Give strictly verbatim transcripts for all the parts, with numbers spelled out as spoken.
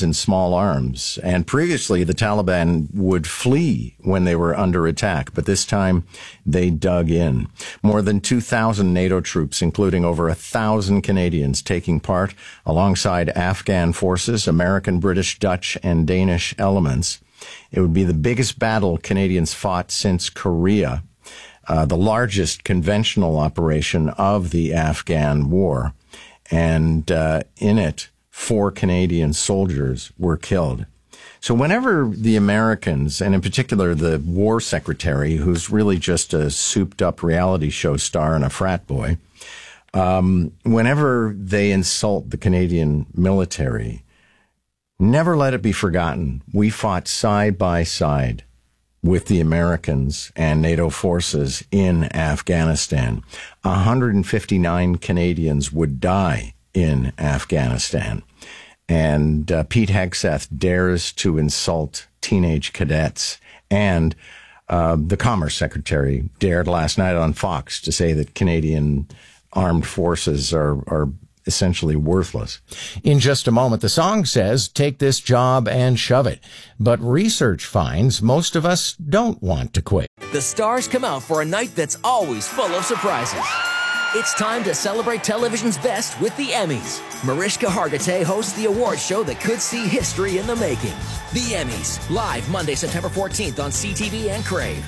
swords and small arms. And previously, the Taliban would flee when they were under attack, but this time they dug in. More than two thousand NATO troops, including over one thousand Canadians, taking part alongside Afghan forces, American, British, Dutch, and Danish elements. It would be the biggest battle Canadians fought since Korea, uh, the largest conventional operation of the Afghan war. And uh, in it, four Canadian soldiers were killed. So whenever the Americans, and in particular the war secretary, who's really just a souped-up reality show star and a frat boy, um, whenever they insult the Canadian military, never let it be forgotten, we fought side by side with the Americans and NATO forces in Afghanistan. one hundred fifty-nine Canadians would die in Afghanistan. And uh, Pete Hegseth dares to insult teenage cadets. And uh, the Commerce Secretary dared last night on Fox to say that Canadian armed forces are, are essentially worthless. In just a moment, the song says, take this job and shove it. But research finds most of us don't want to quit. The stars come out for a night that's always full of surprises. It's time to celebrate television's best with the Emmys. Mariska Hargitay hosts the award show that could see history in the making. The Emmys, live Monday, September fourteenth on C T V and Crave.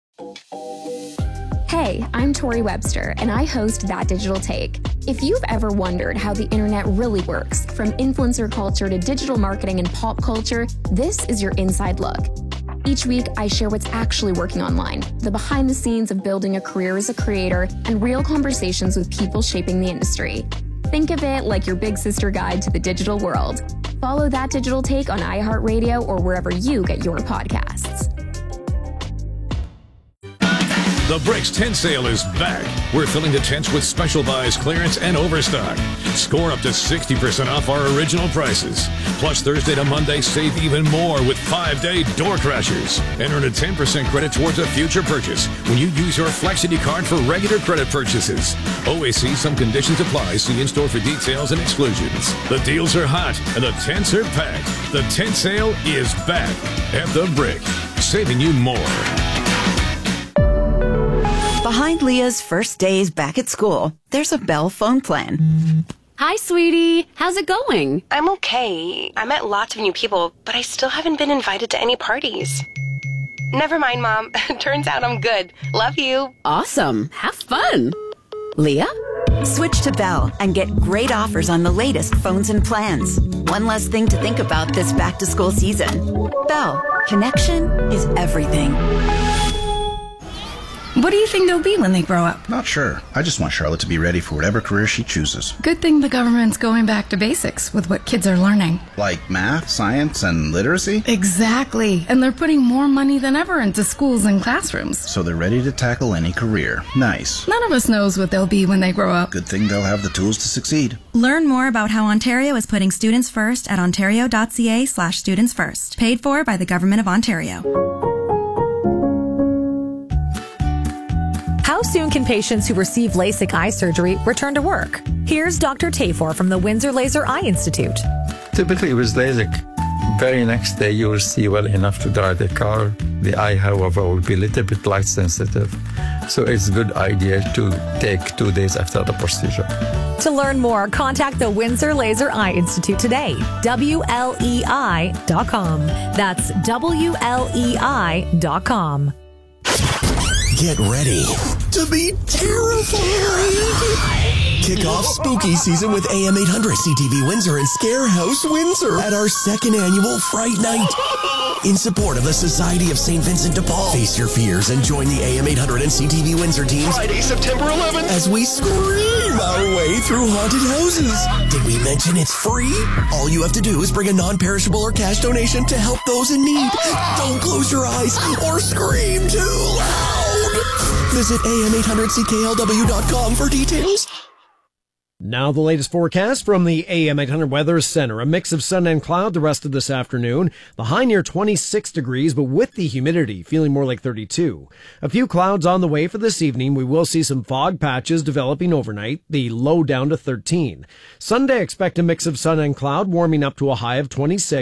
Hey, I'm Tori Webster, and I host That Digital Take. If you've ever wondered how the internet really works, from influencer culture to digital marketing and pop culture, this is your inside look. Each week, I share what's actually working online, the behind the scenes of building a career as a creator, and real conversations with people shaping the industry. Think of it like your big sister guide to the digital world. Follow That Digital Take on iHeartRadio or wherever you get your podcasts. The Bricks tent sale is back. We're filling the tents with special buys, clearance, and overstock. Score up to sixty percent off our original prices. Plus, Thursday to Monday, save even more with five-day door crashers. And earn a ten percent credit towards a future purchase when you use your Flexity card for regular credit purchases. Always see some conditions apply. See in-store for details and exclusions. The deals are hot, and the tents are packed. The tent sale is back at The Brick, saving you more. Behind Leah's first days back at school, there's a Bell phone plan. Hi, sweetie. How's it going? I'm okay. I met lots of new people, but I still haven't been invited to any parties. Never mind, Mom. Turns out I'm good. Love you. Awesome. Have fun. Leah? Switch to Bell and get great offers on the latest phones and plans. One less thing to think about this back-to-school season. Bell. Connection is everything. What do you think they'll be when they grow up? Not sure. I just want Charlotte to be ready for whatever career she chooses. Good thing the government's going back to basics with what kids are learning. Like math, science, and literacy? Exactly. And they're putting more money than ever into schools and classrooms. So they're ready to tackle any career. Nice. None of us knows what they'll be when they grow up. Good thing they'll have the tools to succeed. Learn more about how Ontario is putting students first at ontario.ca slash students first. Paid for by the Government of Ontario. How soon can patients who receive LASIK eye surgery return to work? Here's Doctor Tafor from the Windsor Laser Eye Institute. Typically with LASIK, very next day you will see well enough to drive the car. The eye, however, will be a little bit light sensitive. So it's a good idea to take two days after the procedure. To learn more, contact the Windsor Laser Eye Institute today. W L E I dot com. That's W L E I dot com. Get ready to be terrified. Kick off spooky season with A M eight hundred, C T V Windsor, and Scare House Windsor at our second annual Fright Night. In support of the Society of Saint Vincent de Paul. Face your fears and join the A M eight hundred and C T V Windsor teams Friday, September eleventh as we scream our way through haunted houses. Did we mention it's free? All you have to do is bring a non-perishable or cash donation to help those in need. Don't close your eyes or scream too loud. Visit A M eight hundred C K L W dot com for details. Now the latest forecast from the A M eight hundred Weather Center. A mix of sun and cloud the rest of this afternoon. The high near twenty-six degrees, but with the humidity feeling more like thirty-two. A few clouds on the way for this evening. We will see some fog patches developing overnight. The low down to thirteen. Sunday, expect a mix of sun and cloud, warming up to a high of twenty-six.